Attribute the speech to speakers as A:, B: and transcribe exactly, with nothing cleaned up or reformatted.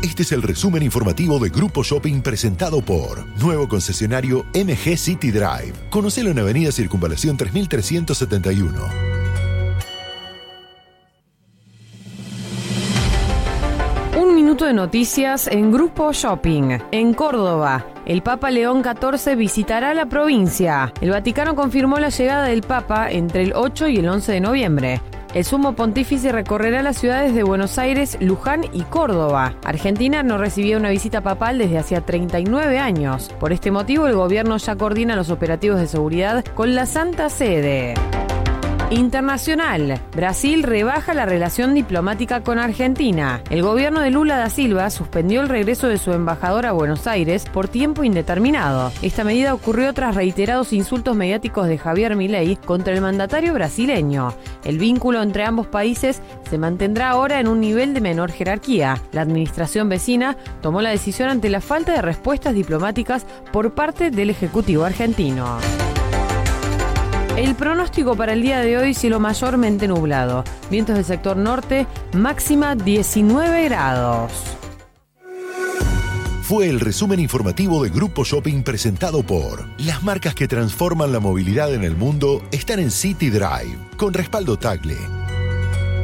A: Este es el resumen informativo de Grupo Shopping presentado por nuevo concesionario M G City Drive. Conocelo en Avenida Circunvalación tres mil trescientos setenta y uno.
B: Un minuto de noticias en Grupo Shopping. En Córdoba, el Papa León catorce visitará la provincia. El Vaticano confirmó la llegada del Papa entre el ocho y el once de noviembre. El sumo pontífice recorrerá las ciudades de Buenos Aires, Luján y Córdoba. Argentina no recibía una visita papal desde hacía treinta y nueve años. Por este motivo, el gobierno ya coordina los operativos de seguridad con la Santa Sede. Internacional. Brasil rebaja la relación diplomática con Argentina. El gobierno de Lula da Silva suspendió el regreso de su embajador a Buenos Aires por tiempo indeterminado. Esta medida ocurrió tras reiterados insultos mediáticos de Javier Milei contra el mandatario brasileño. El vínculo entre ambos países se mantendrá ahora en un nivel de menor jerarquía. La administración vecina tomó la decisión ante la falta de respuestas diplomáticas por parte del Ejecutivo argentino. El pronóstico para el día de hoy: cielo mayormente nublado. Vientos del sector norte, máxima diecinueve grados.
A: Fue el resumen informativo de Grupo Shopping presentado por las marcas que transforman la movilidad en el mundo están en City Drive, con respaldo Tagle.